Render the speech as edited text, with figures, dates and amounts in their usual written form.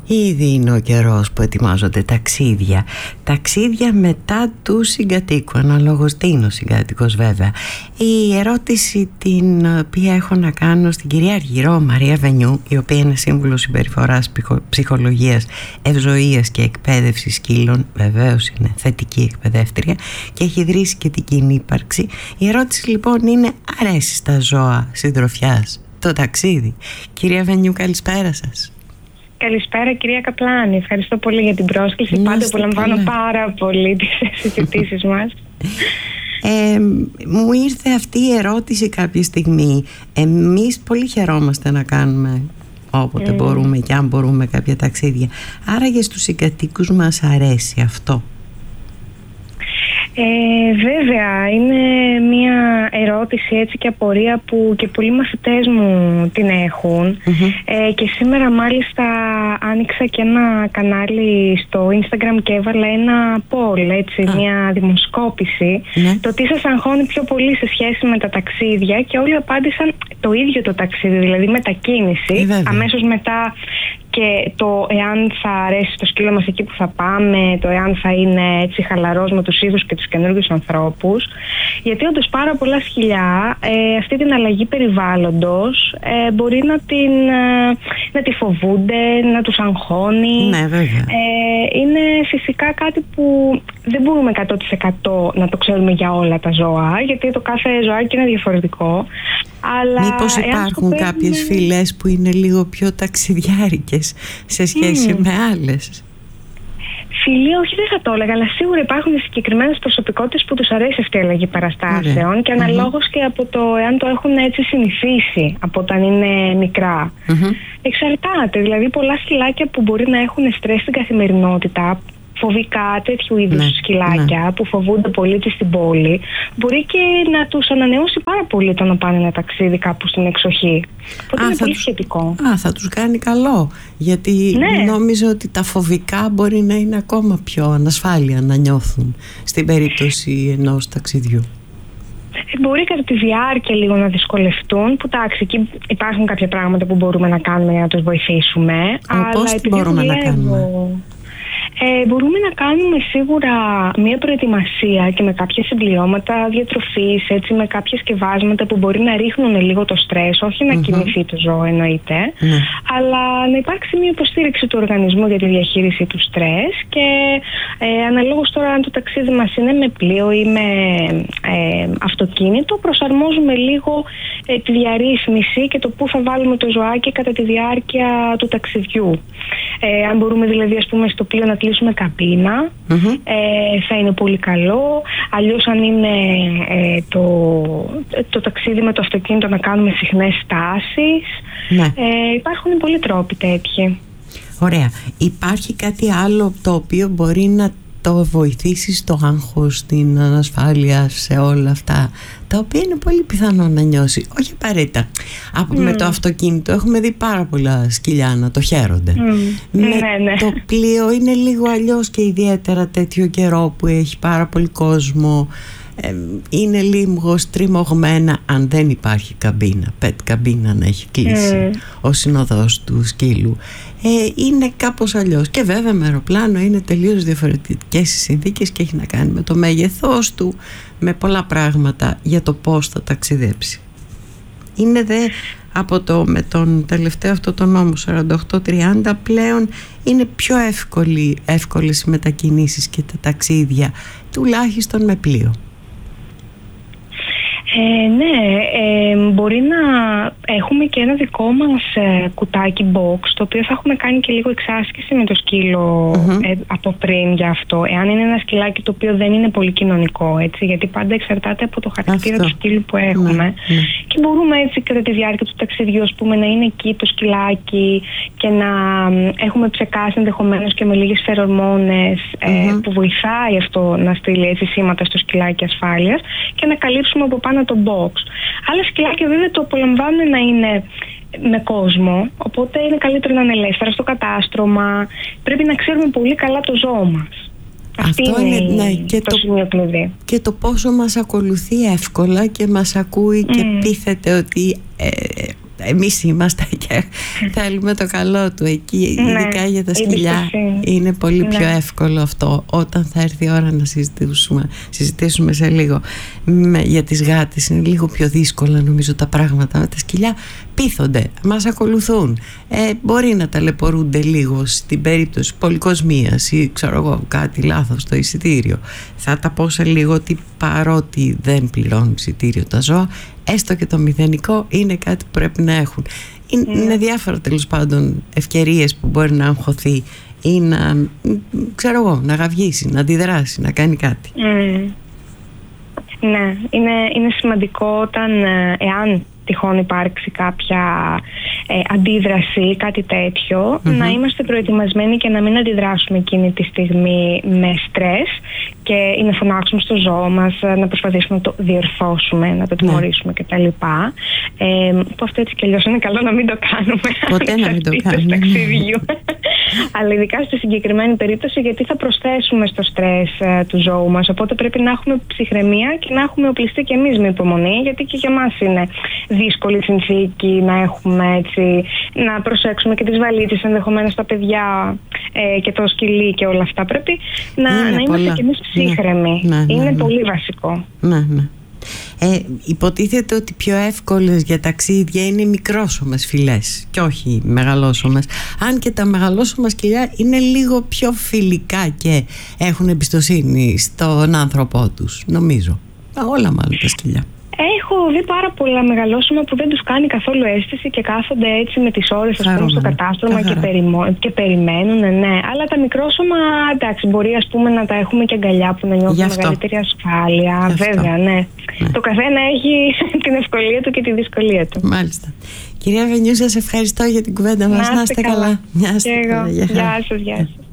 Ήδη είναι ο καιρός που ετοιμάζονται ταξίδια. Ταξίδια μετά του συγκατοίκου, αναλόγως τι είναι ο συγκάτοικος βέβαια. Η ερώτηση την οποία έχω να κάνω στην κυρία Αργυρό Μαρία Βενιού, η οποία είναι σύμβουλος συμπεριφοράς, ψυχολογίας, ευζοίας και εκπαίδευσης σκύλων, βεβαίως είναι θετική εκπαιδεύτρια και έχει ιδρύσει και την κοινή ύπαρξη. Η ερώτηση λοιπόν είναι: αρέσει στα ζώα συντροφιάς το ταξίδι? Κυρία Βενιού, καλησπέρα σας. Καλησπέρα κυρία Καπλάνη, ευχαριστώ πολύ για την πρόσκληση. Πάντα απολαμβάνω πάρα πολύ τις συζητήσεις μας. Μου ήρθε αυτή η ερώτηση κάποια στιγμή. Εμείς πολύ χαιρόμαστε να κάνουμε όποτε μπορούμε και αν μπορούμε κάποια ταξίδια. Άραγε στους συγκατοίκους μας αρέσει αυτό? Βέβαια, είναι μια ερώτηση έτσι και απορία που και πολλοί μαθητές μου την έχουν. Και σήμερα μάλιστα άνοιξα και ένα κανάλι στο Instagram και έβαλα ένα poll, έτσι, μια δημοσκόπηση. Το τι σας αγχώνει πιο πολύ σε σχέση με τα ταξίδια, και όλοι απάντησαν το ίδιο το ταξίδι, δηλαδή μετακίνηση. Αμέσως μετά και το εάν θα αρέσει το σκύλο μας εκεί που θα πάμε, το εάν θα είναι έτσι χαλαρός με τους είδους και τους καινούργιους ανθρώπους. Γιατί όντως πάρα πολλά σκυλιά αυτή την αλλαγή περιβάλλοντος μπορεί να τη φοβούνται, να τους αγχώνει. Ναι, βέβαια. Είναι φυσικά κάτι που δεν μπορούμε 100% να το ξέρουμε για όλα τα ζώα, γιατί το κάθε ζωάκι είναι διαφορετικό. Αλλά μήπως υπάρχουν κάποιες φυλές που είναι λίγο πιο ταξιδιάρικες σε σχέση με άλλες? Φιλοί, όχι, δεν θα το έλεγα, αλλά σίγουρα υπάρχουν συγκεκριμένες προσωπικότητες που τους αρέσει αυτή η αλλαγή παραστάσεων και αναλόγως και από το εάν το έχουν έτσι συνηθίσει από όταν είναι μικρά. Εξαρτάται, δηλαδή πολλά σκυλάκια που μπορεί να έχουν στρες στην καθημερινότητα, φοβικά τέτοιου είδους σκυλάκια που φοβούνται πολύ στην πόλη, μπορεί και να τους ανανεώσει πάρα πολύ το να πάνε ένα ταξίδι κάπου στην εξοχή. Οπότε είναι πολύ σχετικό. Θα τους κάνει καλό, γιατί νόμιζα ότι τα φοβικά μπορεί να είναι ακόμα πιο ανασφάλεια να νιώθουν στην περίπτωση ενός ταξιδιού. Μπορεί κατά τη διάρκεια λίγο να δυσκολευτούν, που εντάξει, εκεί υπάρχουν κάποια πράγματα που μπορούμε να κάνουμε για να τους βοηθήσουμε. Πώς μπορούμε να κάνουμε? Μπορούμε να κάνουμε σίγουρα μία προετοιμασία και με κάποια συμπληρώματα διατροφής, έτσι, με κάποια σκευάσματα που μπορεί να ρίχνουν λίγο το στρες, όχι να κινηθεί το ζώο εννοείται, αλλά να υπάρξει μία υποστήριξη του οργανισμού για τη διαχείριση του στρες. Και αναλόγως τώρα αν το ταξίδι μας είναι με πλοίο ή με αυτοκίνητο, προσαρμόζουμε λίγο τη διαρρύθμιση και το πού θα βάλουμε το ζωάκι κατά τη διάρκεια του ταξιδιού. Αν μπορούμε δηλαδή, ας πούμε, στο πλοίο να κλείσουμε καμπίνα, θα είναι πολύ καλό. Αλλιώς αν είναι το ταξίδι με το αυτοκίνητο, να κάνουμε συχνές στάσεις. Υπάρχουν πολλοί τρόποι τέτοιοι. Ωραία. Υπάρχει κάτι άλλο το οποίο μπορεί να το βοηθήσει στο άγχος, στην ανασφάλεια, σε όλα αυτά, τα οποία είναι πολύ πιθανό να νιώσει? Όχι απαραίτητα με το αυτοκίνητο, έχουμε δει πάρα πολλά σκυλιά να το χαίρονται. Το πλοίο είναι λίγο αλλιώς, και ιδιαίτερα τέτοιο καιρό που έχει πάρα πολύ κόσμο, είναι λίγο στριμωγμένα, αν δεν υπάρχει καμπίνα, καμπίνα να έχει κλείσει ο συνοδός του σκύλου, είναι κάπως αλλιώς. Και βέβαια με αεροπλάνο είναι τελείως διαφορετικές οι συνθήκες και έχει να κάνει με το μέγεθός του, με πολλά πράγματα για το πώς θα ταξιδέψει. Είναι με τον τελευταίο αυτό το νόμο 48-30 πλέον είναι πιο εύκολες οι μετακινήσεις και τα ταξίδια, τουλάχιστον με πλοίο. Μπορεί να έχουμε και ένα δικό μας κουτάκι box, το οποίο θα έχουμε κάνει και λίγο εξάσκηση με το σκύλο από πριν για αυτό, εάν είναι ένα σκυλάκι το οποίο δεν είναι πολύ κοινωνικό, έτσι, γιατί πάντα εξαρτάται από το χαρακτήρα του σκύλου που έχουμε. Και μπορούμε έτσι κατά τη διάρκεια του ταξιδιού, ας πούμε, να είναι εκεί το σκυλάκι και να έχουμε ψεκάσει ενδεχομένως και με λίγες φερομόνες που βοηθάει αυτό να στείλει έτσι σήματα στο σκυλάκι ασφάλειας, και να καλύψουμε από πάνω το box. Άλλα σκυλάκια βέβαια το απολαμβάνουν να είναι με κόσμο, οπότε είναι καλύτερο να είναι ελεύθερα στο κατάστρωμα. Πρέπει να ξέρουμε πολύ καλά το ζώο μας. Αυτό είναι και το σημείο κλειδί. Και το πόσο μας ακολουθεί εύκολα και μας ακούει και πείθεται ότι εμείς είμαστε και θέλουμε το καλό του εκεί, ειδικά για τα σκυλιά. Είναι πολύ πιο εύκολο αυτό. Όταν θα έρθει η ώρα να συζητήσουμε σε λίγο για τις γάτες, είναι λίγο πιο δύσκολα νομίζω τα πράγματα. Με τα σκυλιά πείθονται, μας ακολουθούν, μπορεί να ταλαιπωρούνται λίγο στην περίπτωση πολυκοσμίας ή ξέρω εγώ κάτι λάθος στο εισιτήριο. Θα τα πω σε λίγο ότι παρότι δεν πληρώνουν εισιτήριο τα ζώα, έστω και το μηδενικό είναι κάτι που πρέπει να έχουν. Είναι διάφορα τέλος πάντων ευκαιρίες που μπορεί να αγχωθεί ή να, ξέρω εγώ, να γαυγίσει, να αντιδράσει, να κάνει κάτι. Ναι, είναι σημαντικό όταν, εάν τυχόν υπάρξει κάποια αντίδραση, κάτι τέτοιο, να είμαστε προετοιμασμένοι και να μην αντιδράσουμε εκείνη τη στιγμή με στρες και να φωνάξουμε στο ζώο μας, να προσπαθήσουμε να το διορθώσουμε, να το τιμωρήσουμε κτλ. Που αυτό έτσι κι αλλιώς είναι καλό να μην το κάνουμε. Ποτέ να μην το κάνουμε. Αλλά ειδικά στη συγκεκριμένη περίπτωση, γιατί θα προσθέσουμε στο στρες του ζώου μας. Οπότε πρέπει να έχουμε ψυχραιμία και να έχουμε οπλιστεί κι εμείς με υπομονή, γιατί και για μας είναι δύσκολη συνθήκη να έχουμε έτσι, να προσέξουμε και τις βαλίτσες ενδεχομένως στα παιδιά και το σκυλί και όλα αυτά. Πρέπει να είμαστε κι εμείς ψύχρεμοι. Είναι πολύ βασικό. Ναι. Υποτίθεται ότι πιο εύκολες για ταξίδια είναι οι μικρόσωμες φυλές και όχι μεγαλόσωμες. Αν και τα μεγαλόσωμα σκυλιά είναι λίγο πιο φιλικά και έχουν εμπιστοσύνη στον άνθρωπό τους, νομίζω. Όλα μάλλον τα σκυλιά. Έχω δει πάρα πολλά μεγαλόσωμα που δεν τους κάνει καθόλου αίσθηση και κάθονται έτσι με τις ώρες στο κατάστρωμα και περιμένουν, ναι. Αλλά τα μικρόσωμα, εντάξει, μπορεί ας πούμε να τα έχουμε και αγκαλιά που να νιώθουν μεγαλύτερη ασφάλεια. Βέβαια, ναι. Το καθένα έχει την ευκολία του και τη δυσκολία του. Μάλιστα. Κυρία Βενιού, σας ευχαριστώ για την κουβέντα μας. Να είστε καλά. Γεια σας.